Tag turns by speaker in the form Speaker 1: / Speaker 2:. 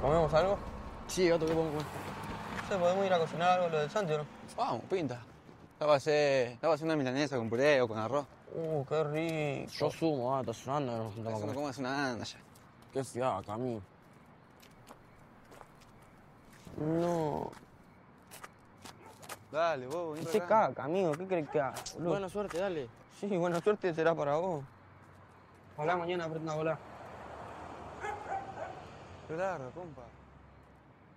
Speaker 1: ¿Comemos algo?
Speaker 2: Sí, gato, ¿qué podemos comer?
Speaker 1: No sé, podemos ir a cocinar algo, lo del Santi, ¿o no?
Speaker 2: Vamos, pinta. Estaba haciendo una milanesa con puré o con arroz.
Speaker 1: Qué rico.
Speaker 3: Yo sumo, está sonando que nos juntamos a
Speaker 2: Eso no
Speaker 3: comer.
Speaker 2: comas una anda ya.
Speaker 3: Qué fiaca, Camilo.
Speaker 1: No.
Speaker 2: Dale, vos, vení
Speaker 1: Se
Speaker 2: para acá.
Speaker 1: caga, amigo. ¿Qué crees que haga, boludo?
Speaker 3: Buena suerte, dale.
Speaker 1: Sí, buena suerte será para vos. Ojalá mañana aprenda a volar.
Speaker 2: Qué largo, compa.